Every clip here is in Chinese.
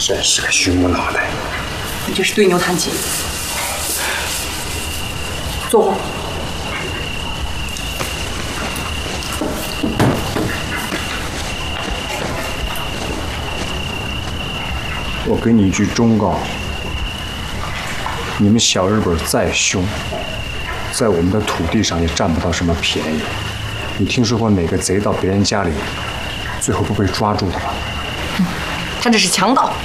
真是个戌木脑袋！ 你这是对牛弹琴。坐会。 我给你一句忠告：你们小日本再凶，在我们的土地上也占不到什么便宜。你听说过哪个贼到别人家里，最后不被抓住的吗？ 他这是强盗。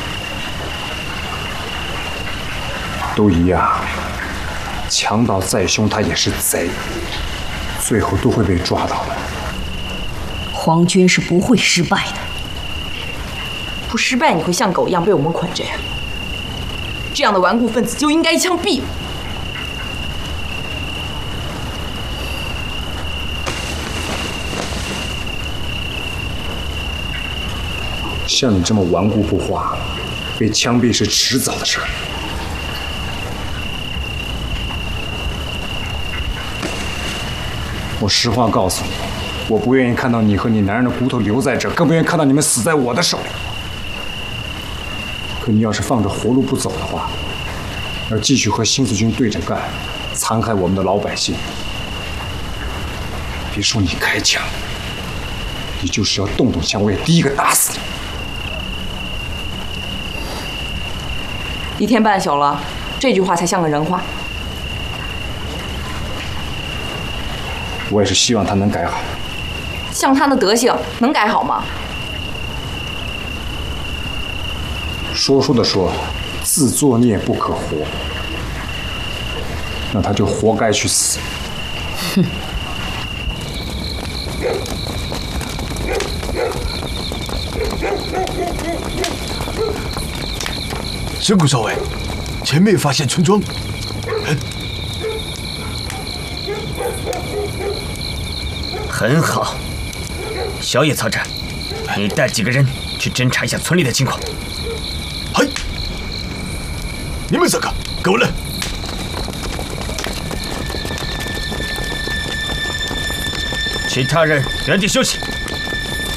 都一样，强盗再凶，他也是贼，最后都会被抓到的。 皇军是不会失败的。 不失败，你会像狗一样被我们捆着呀？这样的顽固分子就应该枪毙。 像你这么顽固不化，被枪毙是迟早的事儿。我实话告诉你，我不愿意看到你和你男人的骨头留在这儿，更不愿意看到你们死在我的手里。可你要是放着活路不走的话，要继续和新四军对着干，残害我们的老百姓，别说你开枪，你就是要动动枪，我也第一个打死你。 1天半宿了，这句话才像个人话。 我也是希望他能改好。 像他的德行，能改好吗？ 说书的说，自作孽不可活，那他就活该去死。 哼。 神谷少尉，前面发现村庄。 很好，小野草长，你带几个人去侦查一下村里的情况。 嗨，你们3个跟我来。 其他人原地休息。